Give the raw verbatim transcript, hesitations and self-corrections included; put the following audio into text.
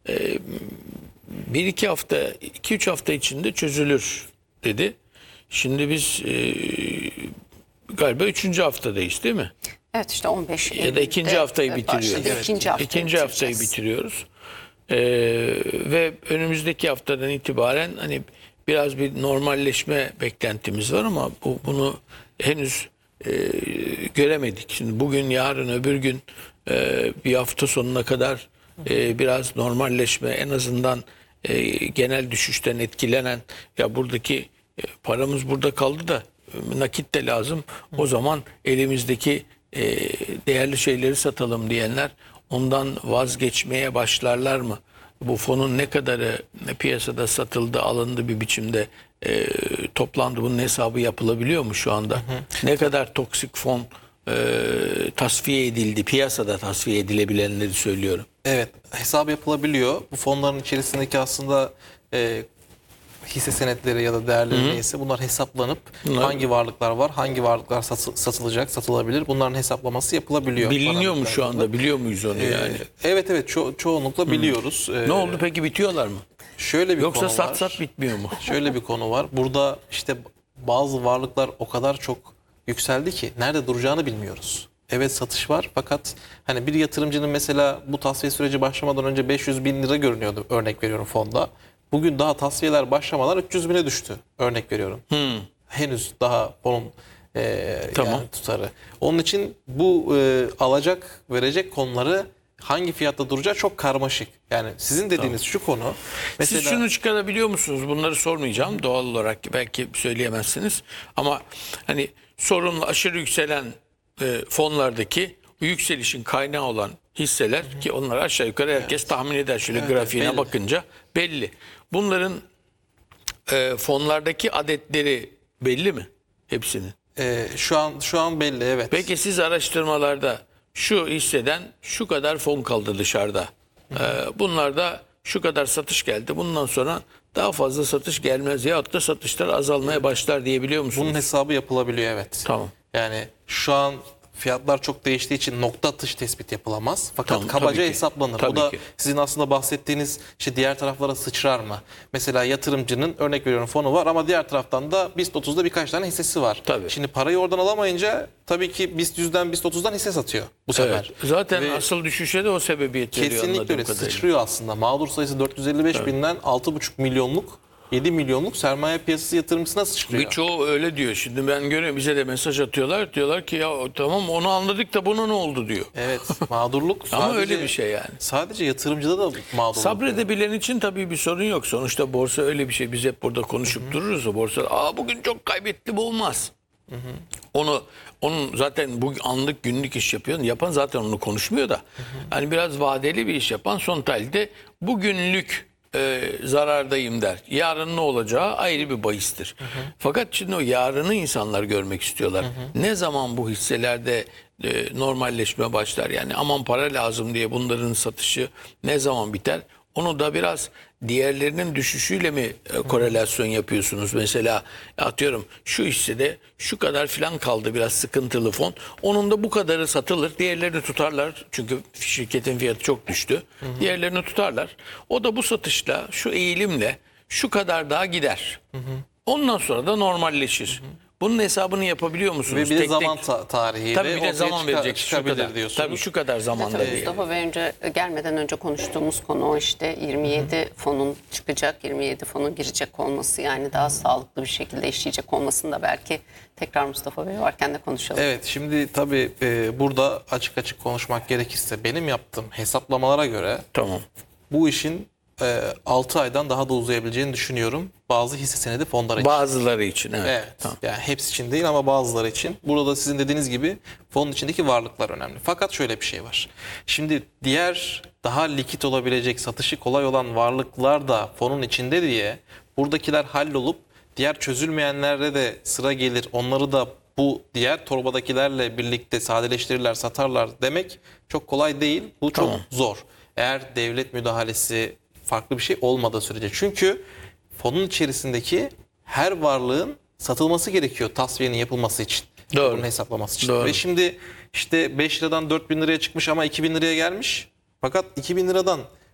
e, bir iki hafta, iki üç hafta içinde çözülür dedi. Şimdi biz e, galiba üçüncü haftadayız değil mi? Evet, işte on beş Ya da ikinci haftayı bitiriyoruz. başladı. Evet. İkinci haftayı, İkinci haftayı bitireceğiz. bitiriyoruz. Ee, ve önümüzdeki haftadan itibaren hani biraz bir normalleşme beklentimiz var ama bu bunu henüz e, göremedik. Şimdi bugün, yarın, öbür gün e, bir hafta sonuna kadar e, biraz normalleşme, en azından e, genel düşüşten etkilenen, ya buradaki e, paramız burada kaldı da e, nakit de lazım. O zaman elimizdeki e, değerli şeyleri satalım diyenler ondan vazgeçmeye başlarlar mı? Bu fonun ne kadarı ne piyasada satıldı, alındı bir biçimde e, toplandı, bunun hesabı yapılabiliyor mu şu anda? Hı hı. Ne kadar toksik fon e, tasfiye edildi, piyasada tasfiye edilebilenleri söylüyorum. Evet, hesap yapılabiliyor. Bu fonların içerisindeki aslında e, hisse senetleri ya da değerleri neyse bunlar hesaplanıp Bunlar, hangi varlıklar var, hangi varlıklar satı, satılacak, satılabilir, bunların hesaplaması yapılabiliyor. biliniyor mu şu anda? Biliyor muyuz onu yani? Ee, evet evet ço çoğunlukla biliyoruz. Ee, Ne oldu peki, bitiyorlar mı? Şöyle bir Yoksa konu sat var. sat bitmiyor mu? Şöyle bir konu var. Burada işte bazı varlıklar o kadar çok yükseldi ki nerede duracağını bilmiyoruz. Evet, satış var fakat hani bir yatırımcının mesela bu tasfiye süreci başlamadan önce beş yüz bin lira görünüyordu, örnek veriyorum, fonda. Bugün daha tasfiyeler başlamadan üç yüz bine düştü, örnek veriyorum. Hmm. Henüz daha fonun e, Tamam. yani tutarı. Onun için bu e, alacak verecek konuları hangi fiyatta duracağı çok karmaşık. Yani sizin dediğiniz şu konu. Mesela Siz şunu çıkarabiliyor musunuz? Bunları sormayacağım. Doğal olarak belki söyleyemezsiniz. Ama hani sorunlu, aşırı yükselen e, fonlardaki bu yükselişin kaynağı olan hisseler, hı hı, ki onlar aşağı yukarı herkes evet. tahmin eder. Şöyle evet, grafiğine belli. bakınca belli. Bunların e, fonlardaki adetleri belli mi? Hepsinin. e, şu an şu an belli, evet. Peki siz araştırmalarda şu hisseden şu kadar fon kaldı dışarıda, Ee, bunlarda şu kadar satış geldi, bundan sonra daha fazla satış gelmez yahut da satışlar azalmaya başlar diyebiliyor musunuz? Bunun hesabı yapılabiliyor, evet. Tamam. Yani şu an fiyatlar çok değiştiği için nokta atış tespit yapılamaz. Fakat Tamam, kabaca tabii ki. hesaplanır. Tabii Bu da ki. sizin aslında bahsettiğiniz işte diğer taraflara sıçrar mı? Mesela yatırımcının, örnek veriyorum, fonu var ama diğer taraftan da BIST otuzda birkaç tane hissesi var. Tabii. Şimdi parayı oradan alamayınca tabii ki BIST yüzden BIST otuzdan hisse satıyor bu sefer. Evet. Zaten Ve asıl düşüşe de o sebebiyet veriyor. kesinlikle öyle, sıçrıyor aslında. Mağdur sayısı dört yüz elli beş evet. binden altı buçuk milyonluk, yedi milyonluk sermaye piyasası yatırımcısına sıçrıyor. Birçoğu öyle diyor. Şimdi ben görüyorum, bize de mesaj atıyorlar. Diyorlar ki ya tamam onu anladık da buna ne oldu diyor. Evet, mağdurluk sadece, ama öyle bir şey yani. Sadece yatırımcıda da mağdurluk. Sabredebilen yani. için tabii bir sorun yok. Sonuçta borsa öyle bir şey. Biz hep burada konuşup Hı-hı. dururuz. O borsa aa bugün çok kaybetti, bu olmaz. Hı-hı. Onu onun zaten bu anlık günlük iş yapıyor. Yapan zaten onu konuşmuyor da. Hı-hı. Hani biraz vadeli bir iş yapan son tahlilde bugünlük e, zarardayım der. Yarın ne olacağı ayrı bir bahistir. Hı hı. Fakat şimdi o yarını insanlar görmek istiyorlar. Hı hı. Ne zaman bu hisselerde e, normalleşme başlar? Yani aman para lazım diye bunların satışı ne zaman biter? Onu da biraz diğerlerinin düşüşüyle mi e, korelasyon yapıyorsunuz? Mesela atıyorum şu hissede şu kadar filan kaldı, biraz sıkıntılı fon. Onun da bu kadarı satılır. Diğerlerini tutarlar. Çünkü şirketin fiyatı çok düştü. Hı hı. Diğerlerini tutarlar. O da bu satışla, şu eğilimle şu kadar daha gider. Hı hı. Ondan sonra da normalleşir. Hı hı. Bunun hesabını yapabiliyor musunuz? Ve bir de tek zaman tek ta tarihi tabii ve bir de zaman çıkar, verecek şu kadar diyorsunuz. Tabii şu kadar zamanda evet, diye. Mustafa Bey önce gelmeden önce konuştuğumuz konu o, işte yirmi yedi Hı-hı. fonun çıkacak, yirmi yedi fonun girecek olması, yani daha sağlıklı bir şekilde işleyecek olmasını da belki tekrar Mustafa Bey varken de konuşalım. Evet, şimdi tabii e, burada açık açık konuşmak gerekirse benim yaptığım hesaplamalara göre tamam. bu işin e, altı aydan daha da uzayabileceğini düşünüyorum. Bazı hisse senedi fonlar için. Bazıları için evet. Evet. Tamam. Yani hepsi için değil ama bazıları için. Burada sizin dediğiniz gibi fonun içindeki varlıklar önemli. Fakat şöyle bir şey var. Şimdi diğer daha likit olabilecek, satışı kolay olan varlıklar da fonun içinde diye buradakiler hallolup diğer çözülmeyenlere de sıra gelir. Onları da bu diğer torbadakilerle birlikte sadeleştirirler, satarlar demek çok kolay değil. Bu çok tamam. zor. Eğer devlet müdahalesi, farklı bir şey olmadığı sürece. Çünkü fonun içerisindeki her varlığın satılması gerekiyor tasfiyenin yapılması için. Doğru. Bunun hesaplaması için. Doğru. Ve şimdi işte beş liradan dört bin liraya çıkmış ama iki bin liraya gelmiş. Fakat iki bin liradan